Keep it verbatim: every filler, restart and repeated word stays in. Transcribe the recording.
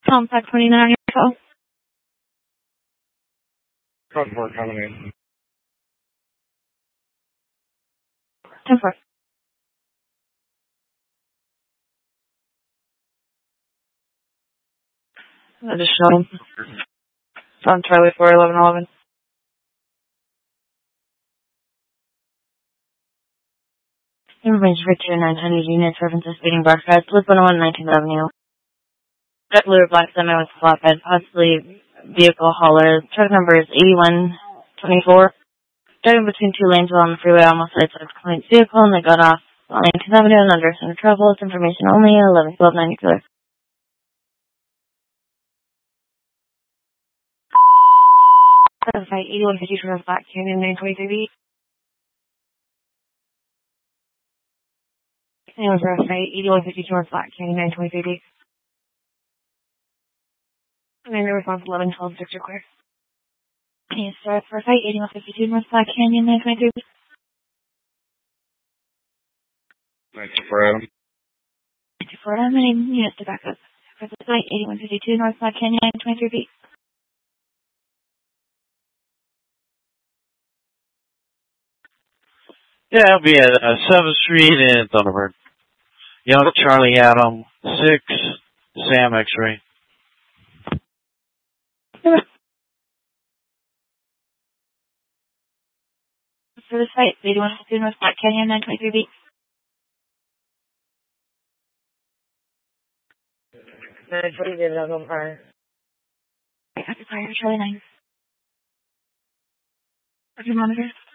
Contact twenty-nine on your phone. Code four coming in. ten four. Additional. From Charlie four eleven eleven. Information for two nine hundred units, references speeding broadcast, Loop one oh one nineteenth Avenue. Jet blue or black semi with flatbed, possibly vehicle hauler. Truck number is eighty-one twenty-four. Driving between two lanes while on the freeway, almost outside the complaint vehicle, and they got off on nineteenth Avenue and under center trouble. It's information only, eleven twelve ninety-four. Fight eighty-one fifty from Black Canyon, nine twenty-three B. Name was Fight eighty-one fifty from Black Canyon, nine twenty-three B. And then the response eleven twelve Victor Clear. Can you start for Fight eighty-one fifty-two North Black Canyon, nine twenty-three B? ninety-four Adam. ninety-four Adam, and units to back up. For the Fight eighty-one fifty-two North Black Canyon, nine twenty-three B. Yeah, it'll be at uh, seventh Street in Thunderbird. Young Charlie Adam, six, Sam X-Ray. For this fight, eighty-one fifty-two North Black Canyon, nine twenty-three B. nine forty, David, I'll go fire. After fire, Charlie nine. After monitor.